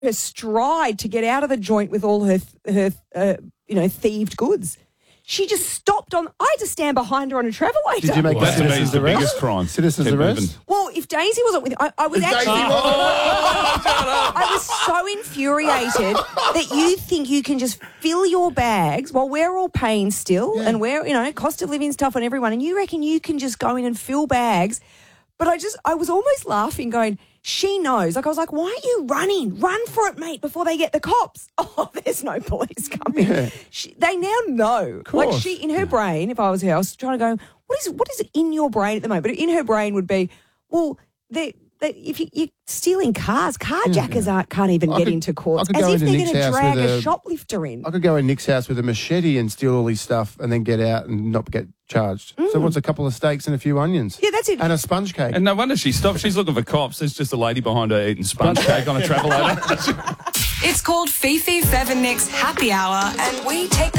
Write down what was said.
her stride to get out of the joint with all her thieved goods. She just stopped on. I had to stand behind her on a travelator. Did you make That to me is citizens the arrest? biggest crime. Citizens Keep arrest? moving. Well, if Daisy wasn't with I was actually. I was so infuriated that you think you can just fill your bags while we're all paying still and we're, cost of living's tough on everyone, and you reckon you can just go in and fill bags. But I was almost laughing going, she knows. Like, I was like, why are you running? Run for it, mate, before they get the cops. Oh, there's no police coming. Yeah. They now know. course. Like, in her brain, if I was her, I was trying to go, what is in your brain at the moment? But in her brain would be, well, if you're stealing cars, carjackers can't even get into courts. I could As go if into they're Nick's going to house drag with a a- shoplifter in. I could go in Nick's house with a machete and steal all his stuff and then get out and not get charged. So what's a couple of steaks and a few onions? Yeah, that's it. And a sponge cake. And no wonder she stopped. She's looking for cops. There's just a lady behind her eating sponge cake on a travelator. It's called Fifi, Fev and Nick's Happy Hour, and we take the